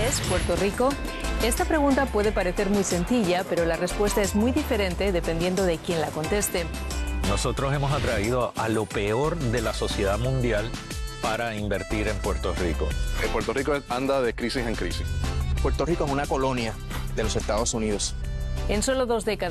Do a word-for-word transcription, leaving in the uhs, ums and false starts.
¿Qué es Puerto Rico? Esta pregunta puede parecer muy sencilla, pero la respuesta es muy diferente dependiendo de quién la conteste. Nosotros hemos atraído a lo peor de la sociedad mundial para invertir en Puerto Rico. Puerto Rico anda de crisis en crisis. Puerto Rico es una colonia de los Estados Unidos. En solo dos décadas,